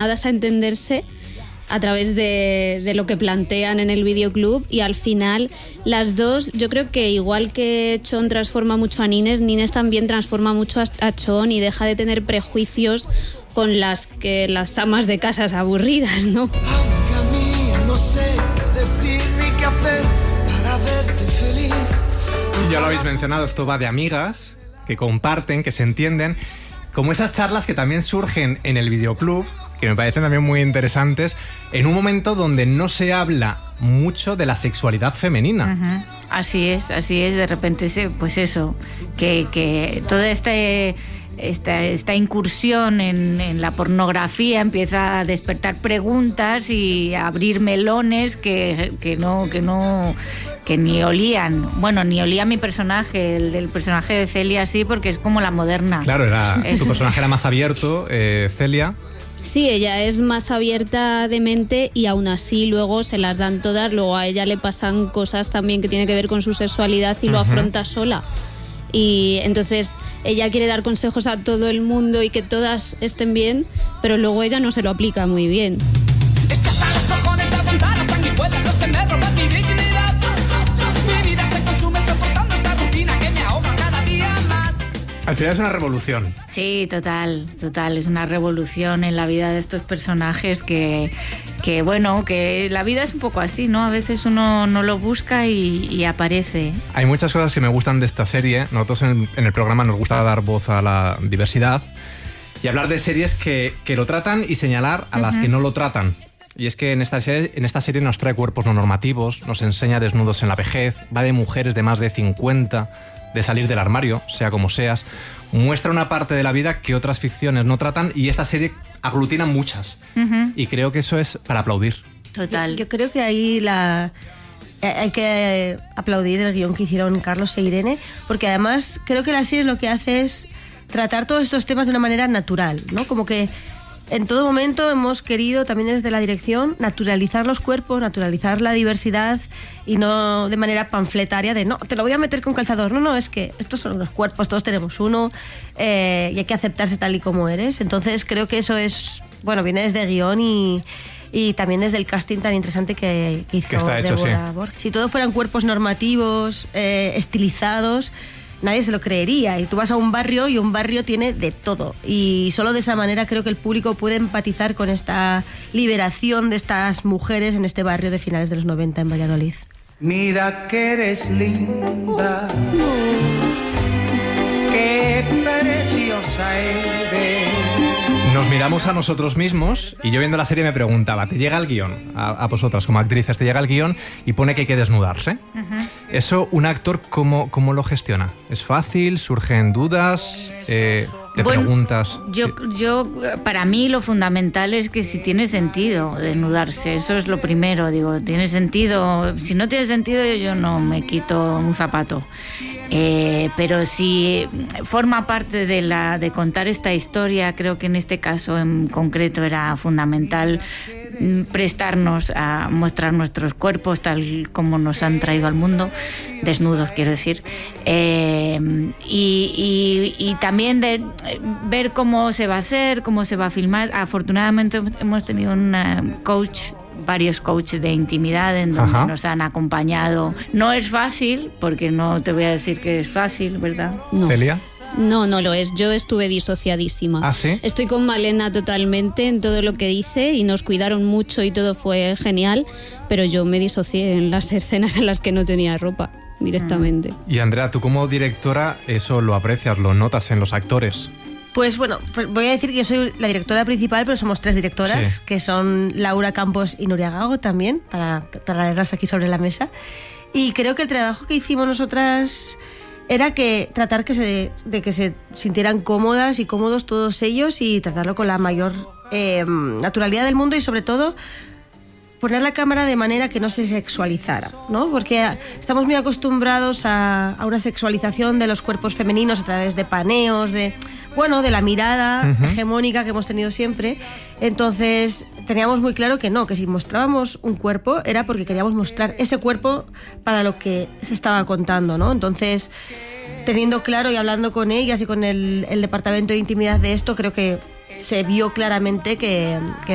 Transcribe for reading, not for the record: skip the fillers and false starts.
llamadas a entenderse a través de lo que plantean en el videoclub, y al final las dos, yo creo que igual que Chon transforma mucho a Nines, Nines también transforma mucho a Chon y deja de tener prejuicios con las amas de casas aburridas, ¿no? Amiga mía, no sé qué decir ni qué hacer para verte feliz. Y ya lo habéis mencionado, esto va de amigas que comparten, que se entienden, como esas charlas que también surgen en el videoclub, que me parecen también muy interesantes, en un momento donde no se habla mucho de la sexualidad femenina. Uh-huh. Así es, de repente, pues eso, que toda esta incursión en la pornografía empieza a despertar preguntas y a abrir melones que ni olían. Bueno, ni olía mi personaje, el del personaje de Celia, sí, porque es como la moderna. Claro, tu personaje era más abierto, Celia. Sí, ella es más abierta de mente y aún así luego se las dan todas. Luego a ella le pasan cosas también que tienen que ver con su sexualidad y lo afronta sola. Y entonces ella quiere dar consejos a todo el mundo y que todas estén bien, pero luego ella no se lo aplica muy bien. Es que hasta los cojones de aguantar las sanguijuelas que me roban mi dignidad. Mi vida se consume soportando esta rutina que me ahoga cada día más. Al final es una revolución. Sí, total, es una revolución en la vida de estos personajes que la vida es un poco así, ¿no? A veces uno no lo busca y aparece. Hay muchas cosas que me gustan de esta serie. Nosotros en el programa nos gusta dar voz a la diversidad y hablar de series que lo tratan y señalar a las que no lo tratan. Y es que en esta serie nos trae cuerpos no normativos, nos enseña desnudos en la vejez, va de mujeres de más de 50, de salir del armario, sea como seas. Muestra una parte de la vida que otras ficciones no tratan y esta serie aglutina muchas. Y creo que eso es para aplaudir. Total. Yo creo que ahí hay que aplaudir el guión que hicieron Carlos e Irene, porque además creo que la serie lo que hace es tratar todos estos temas de una manera natural, ¿no? Como que en todo momento hemos querido, también desde la dirección, naturalizar los cuerpos, naturalizar la diversidad y no de manera panfletaria de no, te lo voy a meter con calzador. No, es que estos son los cuerpos, todos tenemos uno y hay que aceptarse tal y como eres. Entonces creo que eso es, bueno, viene desde guión y también desde el casting tan interesante que hizo Débora Borg. Si todo fueran cuerpos normativos, estilizados, nadie se lo creería. Y tú vas a un barrio y un barrio tiene de todo. Y solo de esa manera creo que el público puede empatizar con esta liberación de estas mujeres en este barrio de finales de los 90 en Valladolid. Mira que eres linda, qué preciosa eres. Nos miramos a nosotros mismos y yo viendo la serie me preguntaba, ¿te llega el guión? A vosotras como actrices, ¿te llega el guión y pone que hay que desnudarse? ¿Eso un actor cómo lo gestiona? ¿Es fácil? ¿Surgen dudas? ¿Te preguntas? Yo, para mí lo fundamental es que si tiene sentido desnudarse, eso es lo primero, digo, tiene sentido. Si no tiene sentido yo no me quito un zapato. Pero si forma parte de contar esta historia, creo que en este caso en concreto era fundamental prestarnos a mostrar nuestros cuerpos tal como nos han traído al mundo, desnudos quiero decir, y también de ver cómo se va a hacer, cómo se va a filmar. Afortunadamente hemos tenido varios coaches de intimidad en donde nos han acompañado. No es fácil, porque no te voy a decir que es fácil, ¿verdad? No. ¿Celia? No lo es. Yo estuve disociadísima. ¿Ah, sí? Estoy con Malena totalmente en todo lo que dice y nos cuidaron mucho y todo fue genial, pero yo me disocié en las escenas en las que no tenía ropa directamente. Y Andrea, tú como directora eso lo aprecias, lo notas en los actores. Pues bueno, voy a decir que yo soy la directora principal, pero somos 3 directoras, sí, que son Laura Campos y Nuria Gago también, para traerlas aquí sobre la mesa. Y creo que el trabajo que hicimos nosotras era tratar de que se sintieran cómodas y cómodos todos ellos y tratarlo con la mayor naturalidad del mundo y sobre todo poner la cámara de manera que no se sexualizara, ¿no? Porque estamos muy acostumbrados a una sexualización de los cuerpos femeninos a través de paneos, de la mirada hegemónica que hemos tenido siempre. Entonces teníamos muy claro que no, que si mostrábamos un cuerpo era porque queríamos mostrar ese cuerpo para lo que se estaba contando, ¿no? Entonces, teniendo claro y hablando con ellas y con el departamento de intimidad de esto, creo que se vio claramente que